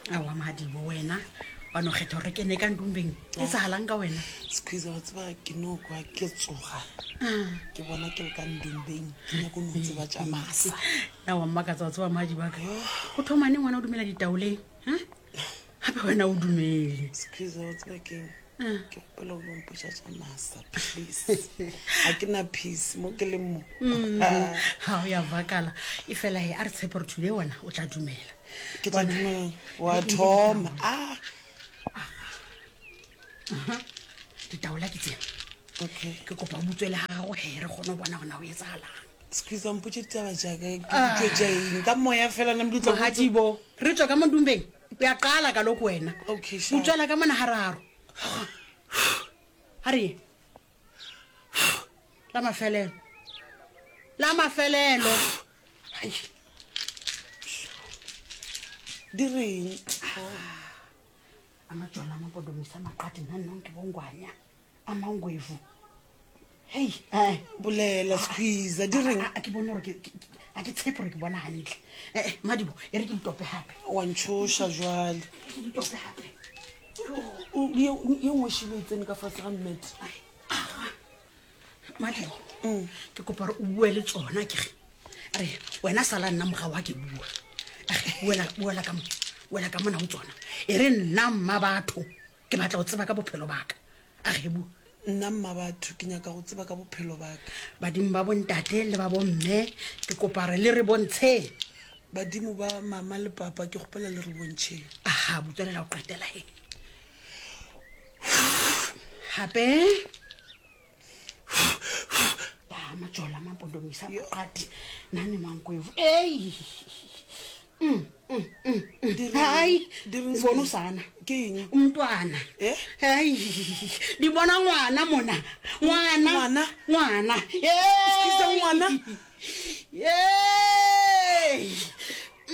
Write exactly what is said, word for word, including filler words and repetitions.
awa Madibo wena wa no kgetha re kene ka ndumbeng e sahalang ka wena Squeeze wa tseba ke no kwa ke tsoga ke bona ke le ka ndumbeng ke nya go ntse ba tsa masa na wa mmaka tsa tswa Madibo ka go thoma ne ngwana o dumela ditaoleng ha hape wena o dumele Squeeze wa tseba ke ke gopela go mpotsa tsa masa please a ke na peace mo ke le mo ha o ya vakala e fela he a re tshepe re thule wena o tla dumela ke tla dumela wa thoma ah ditaola ke tsena okay ke kopa butswele ha go he re gone bona gona o etsahalang Squeeze wa mpotsa taba jaaka ke tjwe jeng ka moya fela na mdutla Madibo re tswa ka mondumbeng ya qala ka lokho wena okay sure butswela ka mona hararo Hari la mafelelo la mafelelo ai direng amajona amapodomisa maqadi nanonke bongwanya amangwevu hey eh bolela Squeeze direng a ke bona re ke a ke tshepo re ke bona hantle eh Madibo e re ke tope hape wa ntshosha jwale ke tope hape o ye ye mo shiletseng ka fa ga mmet Madibo ke kopa re o bue le tsona ke re wena sala nna moga wa ke bua wena wela ka mo wela ka mona o tsona e re nna mma batho ke batla go tseba ka bophelo baka a ge bu nna mma batho ke nyaka go tseba ka bophelo baka badimo ba bontate le ba bomme ke kopa re le re bontshe badimo ba mama le papa ke gopela le re bontšhe aha butswelela o qetela he hape ya majola mapondomisa maqadi nane mankwevu ei mm hayi bona usana ke eng umntwana eh hayi di bona ngwana mona ngwana ngwana ngwana Squeeze ngwana yeah